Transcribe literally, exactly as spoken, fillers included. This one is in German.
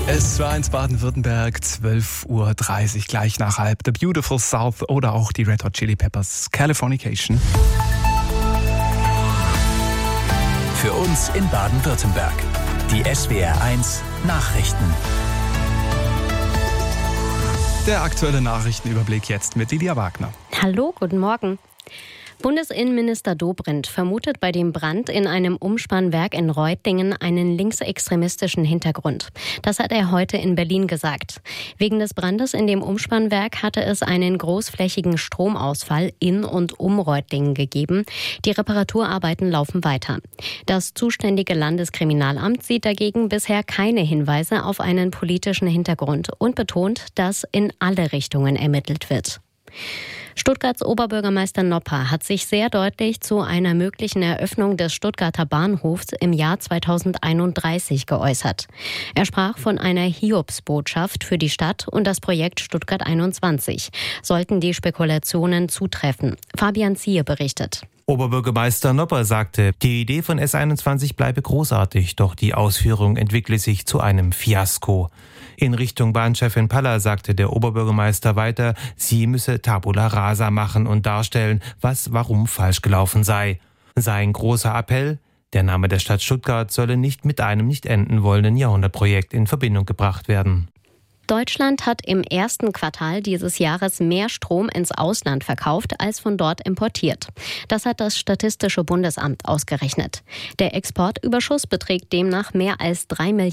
S zwei eins Baden-Württemberg, zwölf Uhr dreißig, gleich nach halb. The Beautiful South oder auch die Red Hot Chili Peppers, Californication. Für uns in Baden-Württemberg. Die S W R eins Nachrichten. Der aktuelle Nachrichtenüberblick jetzt mit Lydia Wagner. Hallo, guten Morgen. Bundesinnenminister Dobrindt vermutet bei dem Brand in einem Umspannwerk in Reutlingen einen linksextremistischen Hintergrund. Das hat er heute in Berlin gesagt. Wegen des Brandes in dem Umspannwerk hatte es einen großflächigen Stromausfall in und um Reutlingen gegeben. Die Reparaturarbeiten laufen weiter. Das zuständige Landeskriminalamt sieht dagegen bisher keine Hinweise auf einen politischen Hintergrund und betont, dass in alle Richtungen ermittelt wird. Stuttgarts Oberbürgermeister Nopper hat sich sehr deutlich zu einer möglichen Eröffnung des Stuttgarter Bahnhofs im Jahr zweitausendeinunddreißig geäußert. Er sprach von einer Hiobsbotschaft für die Stadt und das Projekt Stuttgart einundzwanzig. Sollten die Spekulationen zutreffen. Fabian Ziehe berichtet. Oberbürgermeister Nopper sagte, die Idee von S einundzwanzig bleibe großartig, doch die Ausführung entwickle sich zu einem Fiasko. In Richtung Bahnchefin Paller sagte der Oberbürgermeister weiter, sie müsse Tabula rasa machen und darstellen, was warum falsch gelaufen sei. Sein großer Appell, der Name der Stadt Stuttgart solle nicht mit einem nicht enden wollenden Jahrhundertprojekt in Verbindung gebracht werden. Deutschland hat im ersten Quartal dieses Jahres mehr Strom ins Ausland verkauft, als von dort importiert. Das hat das Statistische Bundesamt ausgerechnet. Der Exportüberschuss beträgt demnach mehr als drei Milliarden